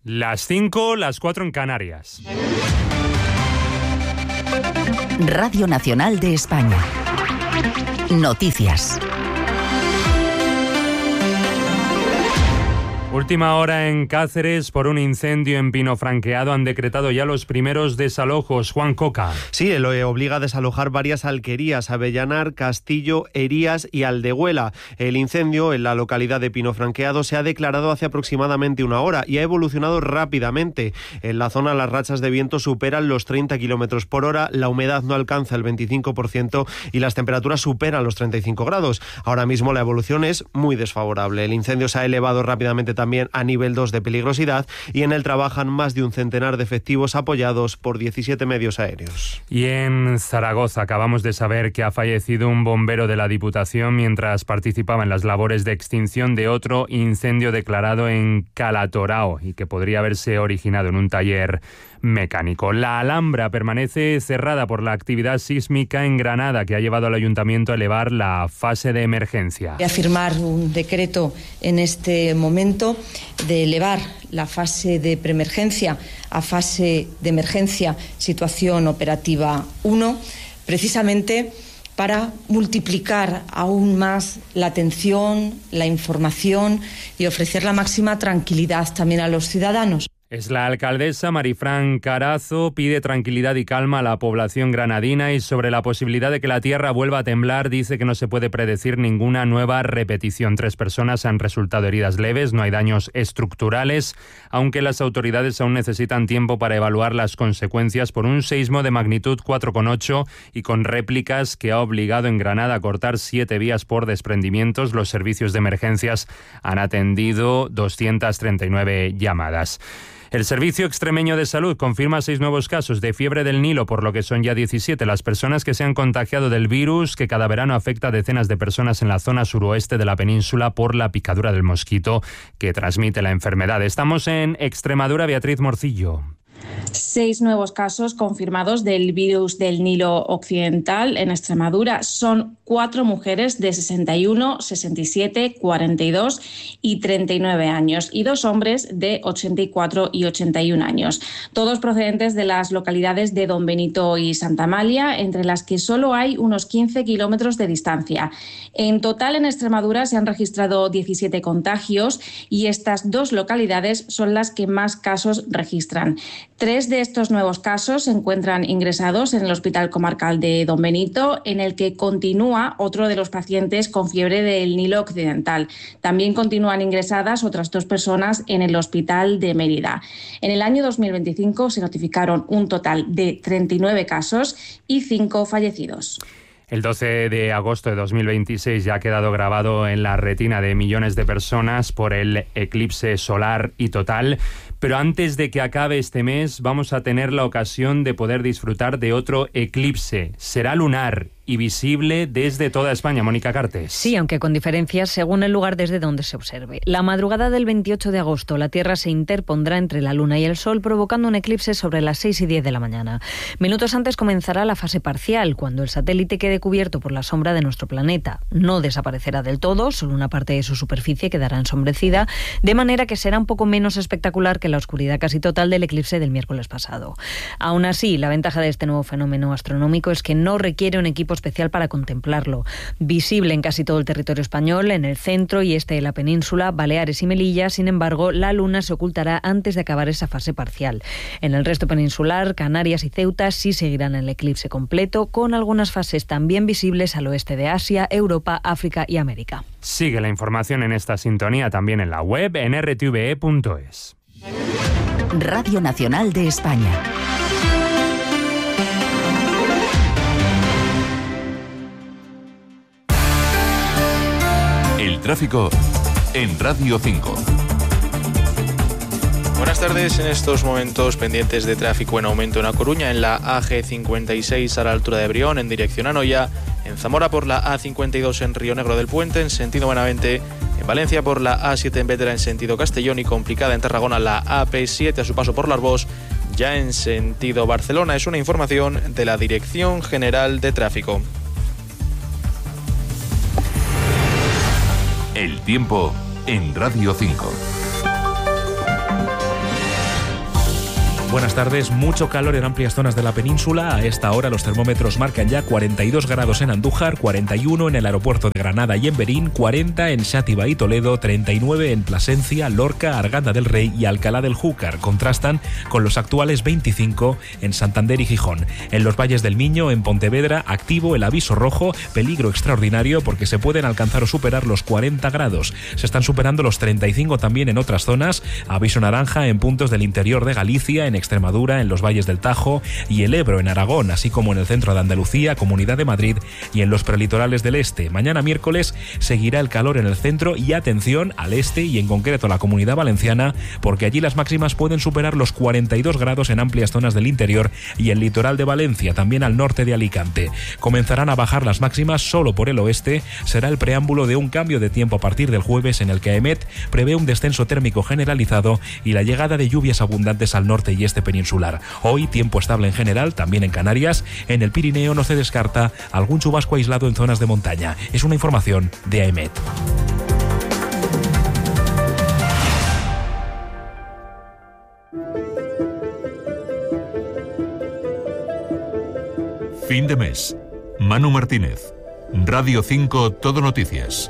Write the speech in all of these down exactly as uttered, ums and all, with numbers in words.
Las cinco, las cuatro en Canarias. Radio Nacional de España. Noticias. Última hora en Cáceres por un incendio en Pino Franqueado. Han decretado ya los primeros desalojos. Juan Coca. Sí, lo obliga a desalojar varias alquerías: Avellanar, Castillo, Herías y Aldehuela. El incendio en la localidad de Pino Franqueado se ha declarado hace aproximadamente una hora y ha evolucionado rápidamente. En la zona las rachas de viento superan los treinta kilómetros por hora, la humedad no alcanza el veinticinco por ciento y las temperaturas superan los treinta y cinco grados. Ahora mismo la evolución es muy desfavorable. El incendio se ha elevado rápidamente también también a nivel dos de peligrosidad y en él trabajan más de un centenar de efectivos apoyados por diecisiete medios aéreos. Y en Zaragoza acabamos de saber que ha fallecido un bombero de la Diputación mientras participaba en las labores de extinción de otro incendio declarado en Calatorao y que podría haberse originado en un taller mecánico. La Alhambra permanece cerrada por la actividad sísmica en Granada, que ha llevado al Ayuntamiento a elevar la fase de emergencia. Voy a firmar un decreto en este momento de elevar la fase de preemergencia a fase de emergencia, situación operativa uno, precisamente para multiplicar aún más la atención, la información y ofrecer la máxima tranquilidad también a los ciudadanos. Es la alcaldesa Marifran Carazo, pide tranquilidad y calma a la población granadina y sobre la posibilidad de que la tierra vuelva a temblar dice que no se puede predecir ninguna nueva repetición. Tres personas han resultado heridas leves, no hay daños estructurales, aunque las autoridades aún necesitan tiempo para evaluar las consecuencias por un seísmo de magnitud cuatro coma ocho y con réplicas que ha obligado en Granada a cortar siete vías por desprendimientos. Los servicios de emergencias han atendido doscientas treinta y nueve llamadas. El Servicio Extremeño de Salud confirma seis nuevos casos de fiebre del Nilo, por lo que son ya diecisiete las personas que se han contagiado del virus que cada verano afecta a decenas de personas en la zona suroeste de la península por la picadura del mosquito que transmite la enfermedad. Estamos en Extremadura, Beatriz Morcillo. Seis nuevos casos confirmados del virus del Nilo Occidental en Extremadura. Son cuatro mujeres de sesenta y uno, sesenta y siete, cuarenta y dos y treinta y nueve años y dos hombres de ochenta y cuatro y ochenta y un años. Todos procedentes de las localidades de Don Benito y Santa Amalia, entre las que solo hay unos quince kilómetros de distancia. En total en Extremadura se han registrado diecisiete contagios y estas dos localidades son las que más casos registran. Tres de estos nuevos casos se encuentran ingresados en el Hospital Comarcal de Don Benito, en el que continúa otro de los pacientes con fiebre del Nilo Occidental. También continúan ingresadas otras dos personas en el Hospital de Mérida. En el año dos mil veinticinco se notificaron un total de treinta y nueve casos y cinco fallecidos. El doce de agosto de dos mil veintiséis ya ha quedado grabado en la retina de millones de personas por el eclipse solar y total. Pero antes de que acabe este mes vamos a tener la ocasión de poder disfrutar de otro eclipse. Será lunar y visible desde toda España. Mónica Cartes. Sí, aunque con diferencias según el lugar desde donde se observe. La madrugada del veintiocho de agosto, la Tierra se interpondrá entre la Luna y el Sol, provocando un eclipse sobre las seis y diez de la mañana. Minutos antes comenzará la fase parcial, cuando el satélite quede cubierto por la sombra de nuestro planeta. No desaparecerá del todo, solo una parte de su superficie quedará ensombrecida, de manera que será un poco menos espectacular que la oscuridad casi total del eclipse del miércoles pasado. Aún así, la ventaja de este nuevo fenómeno astronómico es que no requiere un equipo especial para contemplarlo. Visible en casi todo el territorio español, en el centro y este de la península, Baleares y Melilla, sin embargo, la luna se ocultará antes de acabar esa fase parcial. En el resto peninsular, Canarias y Ceuta sí seguirán el eclipse completo, con algunas fases también visibles al oeste de Asia, Europa, África y América. Sigue la información en esta sintonía también en la web en r t v e punto es. Radio Nacional de España. El tráfico en Radio cinco. Buenas tardes. En estos momentos pendientes de tráfico en aumento en A Coruña, en la A G cincuenta y seis a la altura de Brión en dirección a Noia, en Zamora por la A cincuenta y dos en Río Negro del Puente en sentido Benavente, en Valencia por la A siete en Bétera en sentido Castellón y complicada en Tarragona la A P siete a su paso por Larvós ya en sentido Barcelona. Es una información de la Dirección General de Tráfico. El tiempo en Radio cinco. Buenas tardes. Mucho calor en amplias zonas de la península. A esta hora los termómetros marcan ya cuarenta y dos grados en Andújar, cuarenta y uno en el aeropuerto de Granada y en Berín, cuarenta en Xàtiva y Toledo, treinta y nueve en Plasencia, Lorca, Arganda del Rey y Alcalá del Júcar. Contrastan con los actuales veinticinco en Santander y Gijón. En los valles del Miño, en Pontevedra, activo el aviso rojo, peligro extraordinario porque se pueden alcanzar o superar los cuarenta grados. Se están superando los treinta y cinco también en otras zonas. Aviso naranja en puntos del interior de Galicia, en Extremadura, en los valles del Tajo y el Ebro en Aragón, así como en el centro de Andalucía, Comunidad de Madrid y en los prelitorales del este. Mañana miércoles seguirá el calor en el centro y atención al este y en concreto a la Comunidad Valenciana, porque allí las máximas pueden superar los cuarenta y dos grados en amplias zonas del interior y el litoral de Valencia, también al norte de Alicante. Comenzarán a bajar las máximas solo por el oeste. Será el preámbulo de un cambio de tiempo a partir del jueves en el que AEMET prevé un descenso térmico generalizado y la llegada de lluvias abundantes al norte y este peninsular. Hoy tiempo estable en general, también en Canarias. En el Pirineo no se descarta algún chubasco aislado en zonas de montaña. Es una información de AEMET. Fin de mes. Manu Martínez. Radio cinco Todo Noticias.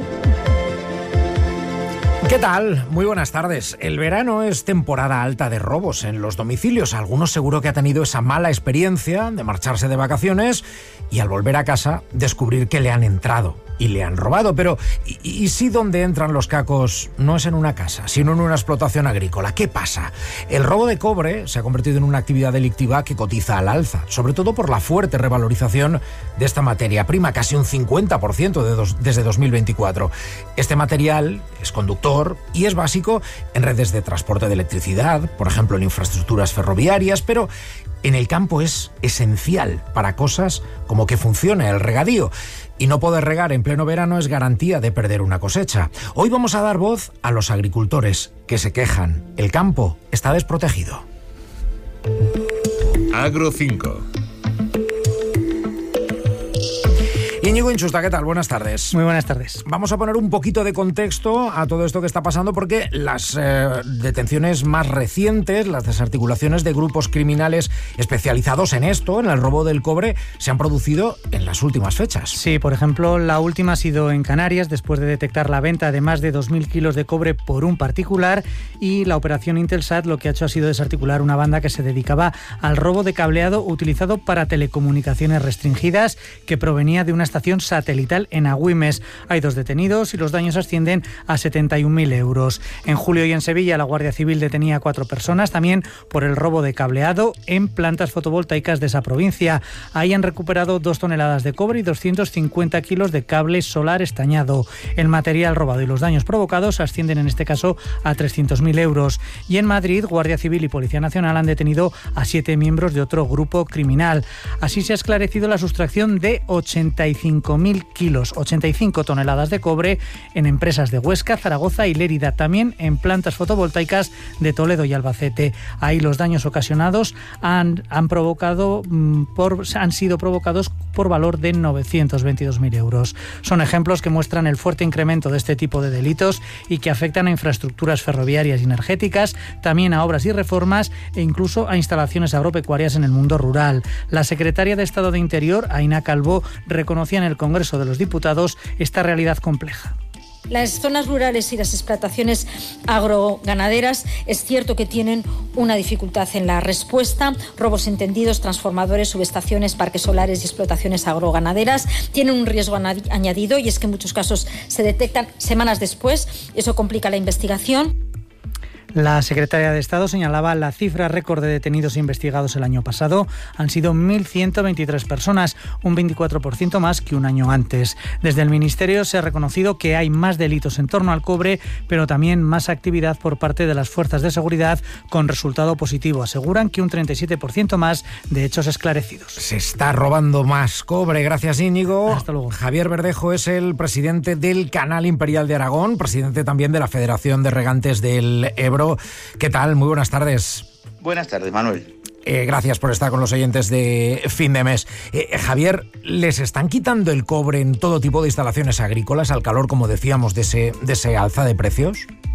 ¿Qué tal? Muy buenas tardes. El verano es temporada alta de robos en los domicilios. Algunos seguro que ha tenido esa mala experiencia de marcharse de vacaciones y al volver a casa descubrir que le han entrado y le han robado. Pero ¿y, y si donde entran los cacos no es en una casa, sino en una explotación agrícola? ¿Qué pasa? El robo de cobre se ha convertido en una actividad delictiva que cotiza al alza, sobre todo por la fuerte revalorización de esta materia prima, casi un cincuenta por ciento de dos, desde dos mil veinticuatro. Este material es conductor y es básico en redes de transporte de electricidad, por ejemplo en infraestructuras ferroviarias, pero en el campo es esencial para cosas como que funcione el regadío. Y no poder regar en pleno verano es garantía de perder una cosecha. Hoy vamos a dar voz a los agricultores que se quejan. El campo está desprotegido. Agro cinco. Íñigo Inchusta, ¿qué tal? Buenas tardes. Muy buenas tardes. Vamos a poner un poquito de contexto a todo esto que está pasando porque las eh, detenciones más recientes, las desarticulaciones de grupos criminales especializados en esto, en el robo del cobre, se han producido en las últimas fechas. Sí, por ejemplo, la última ha sido en Canarias, después de detectar la venta de más de dos mil kilos de cobre por un particular, y la operación Intelsat lo que ha hecho ha sido desarticular una banda que se dedicaba al robo de cableado utilizado para telecomunicaciones restringidas que provenía de una estación satelital en Agüimes. Hay dos detenidos y los daños ascienden a setenta y un mil euros. En julio y en Sevilla la Guardia Civil detenía a cuatro personas también por el robo de cableado en plantas fotovoltaicas de esa provincia. Ahí han recuperado dos toneladas de cobre y doscientos cincuenta kilos de cable solar estañado. El material robado y los daños provocados ascienden en este caso a trescientos mil euros. Y en Madrid, Guardia Civil y Policía Nacional han detenido a siete miembros de otro grupo criminal. Así se ha esclarecido la sustracción de ochenta y cinco mil kilos, ochenta y cinco toneladas de cobre en empresas de Huesca, Zaragoza y Lérida, también en plantas fotovoltaicas de Toledo y Albacete. Ahí los daños ocasionados han, han, provocado, por, han sido provocados por valor de novecientos veintidós mil euros. Son ejemplos que muestran el fuerte incremento de este tipo de delitos y que afectan a infraestructuras ferroviarias y energéticas, también a obras y reformas e incluso a instalaciones agropecuarias en el mundo rural. La secretaria de Estado de Interior, Aina Calvo, reconocía en el Congreso de los Diputados esta realidad compleja. Las zonas rurales y las explotaciones agroganaderas es cierto que tienen una dificultad en la respuesta. Robos entendidos, transformadores, subestaciones, parques solares y explotaciones agroganaderas tienen un riesgo añadido y es que en muchos casos se detectan semanas después. Eso complica la investigación. La secretaria de Estado señalaba la cifra récord de detenidos e investigados el año pasado. Han sido mil ciento veintitrés personas, un veinticuatro por ciento más que un año antes. Desde el Ministerio se ha reconocido que hay más delitos en torno al cobre, pero también más actividad por parte de las fuerzas de seguridad con resultado positivo. Aseguran que un treinta y siete por ciento más de hechos esclarecidos. Se está robando más cobre. Gracias, Íñigo. Hasta luego. Javier Verdejo es el presidente del Canal Imperial de Aragón, presidente también de la Federación de Regantes del Ebro. ¿Qué tal? Muy buenas tardes. Buenas tardes, Manuel. Eh, gracias por estar con los oyentes de Fin de Mes. Eh, Javier, ¿les están quitando el cobre en todo tipo de instalaciones agrícolas al calor, como decíamos, de ese, de ese alza de precios?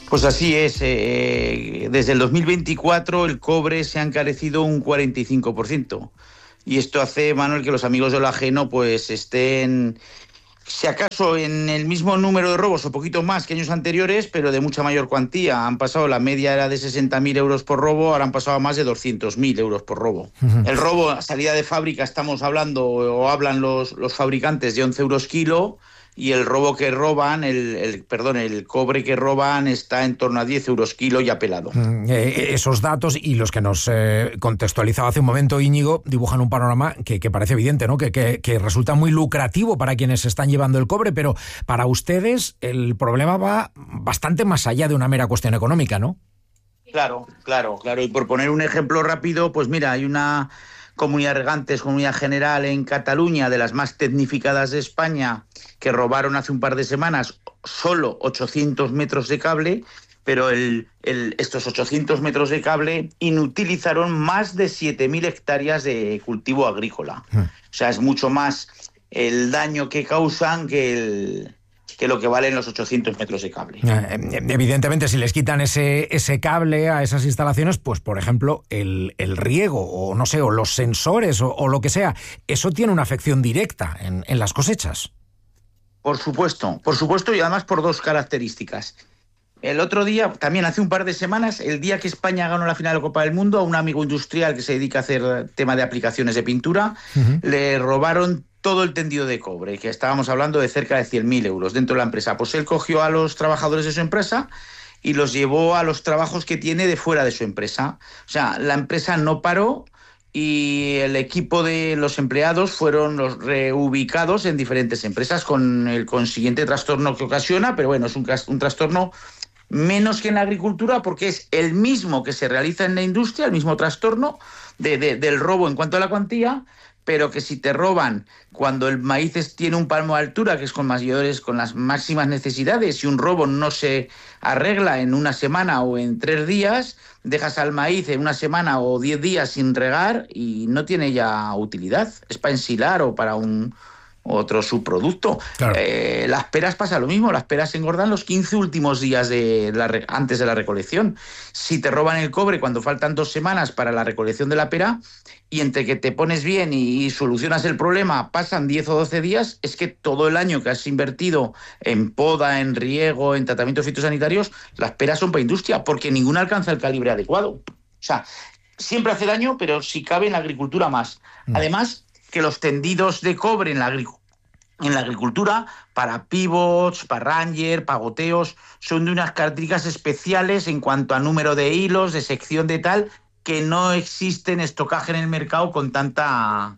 Pues así es. Eh, desde el dos mil veinticuatro el cobre se ha encarecido un cuarenta y cinco por ciento. Y esto hace, Manuel, que los amigos de lo ajeno pues estén, si acaso, en el mismo número de robos o poquito más que años anteriores, pero de mucha mayor cuantía. Han pasado, la media era de sesenta mil euros por robo, ahora han pasado a más de doscientos mil euros por robo. Uh-huh. El robo a salida de fábrica, estamos hablando, o hablan los, los fabricantes, de once euros kilo, y el robo que roban, el, el perdón, el cobre que roban está en torno a diez euros kilo ya pelado. Mm, eh, esos datos y los que nos eh, contextualizaba hace un momento Íñigo dibujan un panorama que, que parece evidente, ¿no? Que, que, que resulta muy lucrativo para quienes están llevando el cobre, pero para ustedes el problema va bastante más allá de una mera cuestión económica, ¿no? Claro, claro, claro. Y por poner un ejemplo rápido, pues mira, hay una comunidad de regantes, comunidad general en Cataluña, de las más tecnificadas de España, que robaron hace un par de semanas solo ochocientos metros de cable, pero el, el, estos ochocientos metros de cable inutilizaron más de siete mil hectáreas de cultivo agrícola. Mm. O sea, es mucho más el daño que causan que el... que lo que valen los ochocientos metros de cable. Evidentemente, si les quitan ese, ese cable a esas instalaciones, pues, por ejemplo, el, el riego, o no sé, o los sensores, o, o lo que sea, eso tiene una afección directa en, en las cosechas. Por supuesto, por supuesto, y además por dos características. El otro día, también hace un par de semanas, el día que España ganó la final de la Copa del Mundo, a un amigo industrial que se dedica a hacer tema de aplicaciones de pintura, uh-huh. le robaron todo el tendido de cobre, que estábamos hablando de cerca de cien mil euros dentro de la empresa. Pues él cogió a los trabajadores de su empresa y los llevó a los trabajos que tiene de fuera de su empresa. O sea, la empresa no paró y el equipo de los empleados fueron los reubicados en diferentes empresas con el consiguiente trastorno que ocasiona, pero bueno, es un, un trastorno menos que en la agricultura porque es el mismo que se realiza en la industria, el mismo trastorno de, de, del robo en cuanto a la cuantía, pero que si te roban cuando el maíz es, tiene un palmo de altura, que es con mayores, con las máximas necesidades, y un robo no se arregla en una semana o en tres días, dejas al maíz en una semana o diez días sin regar y no tiene ya utilidad. Es para ensilar o para un otro subproducto. Claro. Eh, las peras pasa lo mismo, las peras se engordan los quince últimos días de la re- antes de la recolección. Si te roban el cobre cuando faltan dos semanas para la recolección de la pera, y entre que te pones bien y, y solucionas el problema pasan diez o doce días, es que todo el año que has invertido en poda, en riego, en tratamientos fitosanitarios, las peras son para industria, porque ninguna alcanza el calibre adecuado. O sea, siempre hace daño, pero si cabe en la agricultura más. Mm. Además, que los tendidos de cobre en la, agric- en la agricultura, para pivots, para ranger, para goteos, son de unas características especiales en cuanto a número de hilos, de sección de tal, que no existen estocaje en el mercado con tanta,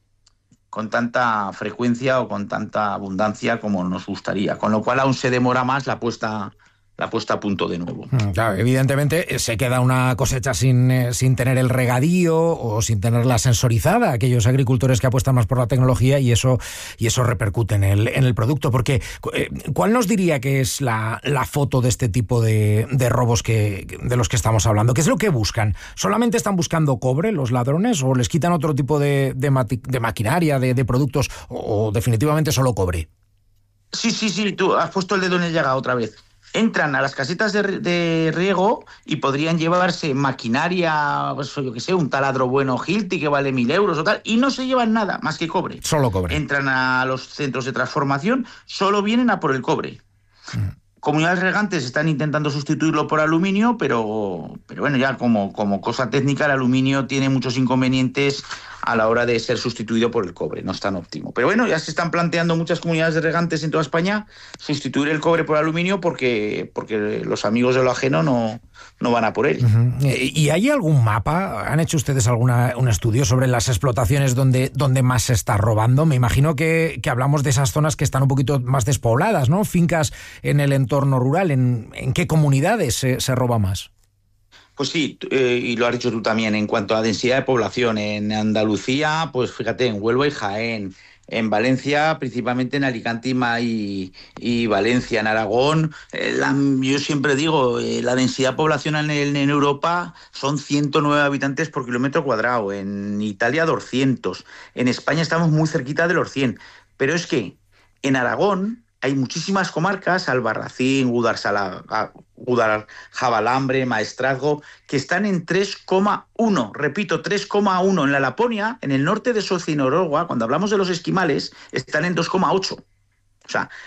con tanta frecuencia o con tanta abundancia como nos gustaría. Con lo cual aún se demora más la puesta... la puesta a punto de nuevo. Claro, evidentemente se queda una cosecha sin, eh, sin tener el regadío o sin tenerla sensorizada, aquellos agricultores que apuestan más por la tecnología, y eso y eso repercute en el, en el producto. Porque, eh, ¿cuál nos diría que es la, la foto de este tipo de, de robos que, de los que estamos hablando? ¿Qué es lo que buscan? ¿Solamente están buscando cobre los ladrones o les quitan otro tipo de, de, mati- de maquinaria, de, de productos, o, o definitivamente solo cobre? Sí, sí, sí, tú has puesto el dedo en el llaga otra vez. Entran a las casetas de, de riego y podrían llevarse maquinaria, pues yo que sé, un taladro bueno Hilti que vale mil euros o tal, y no se llevan nada más que cobre. Solo cobre. Entran a los centros de transformación, solo vienen a por el cobre. Mm. Comunidades regantes están intentando sustituirlo por aluminio, pero, pero bueno, ya como, como cosa técnica, el aluminio tiene muchos inconvenientes a la hora de ser sustituido por el cobre, no es tan óptimo. Pero bueno, ya se están planteando muchas comunidades de regantes en toda España sustituir el cobre por aluminio porque, porque los amigos de lo ajeno no, no van a por él. Uh-huh. ¿Y hay algún mapa? ¿Han hecho ustedes alguna, un estudio sobre las explotaciones donde, donde más se está robando? Me imagino que, que hablamos de esas zonas que están un poquito más despobladas, ¿no? Fincas en el entorno rural. ¿En, en qué comunidades se, se roba más? Pues sí, eh, y lo has dicho tú también, en cuanto a densidad de población, en Andalucía, pues fíjate, en Huelva y Jaén, en Valencia, principalmente en Alicante y, y Valencia, en Aragón, eh, la, yo siempre digo, eh, la densidad poblacional en, en Europa son ciento nueve habitantes por kilómetro cuadrado, en Italia doscientos, en España estamos muy cerquita de los cien, pero es que en Aragón hay muchísimas comarcas, Albarracín, Guadaljabalambre, Maestrazgo, que están en tres coma uno. Repito, tres coma uno. En la Laponia, en el norte de Suecia y Noruega, cuando hablamos de los esquimales, están en dos coma ocho. O sea,